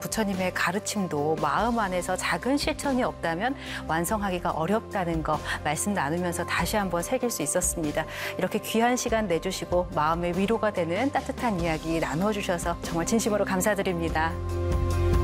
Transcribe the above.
부처님의 가르침도 마음 안에서 작은 실천이 없다면 완성하기가 어렵다는 거 말씀 나누면서 다시 한번 새길 수 있었습니다. 이렇게 귀한 시간 내주시고 마음의 위로가 되는 따뜻한 이야기 나눠주셔서 정말 진심으로 감사드립니다.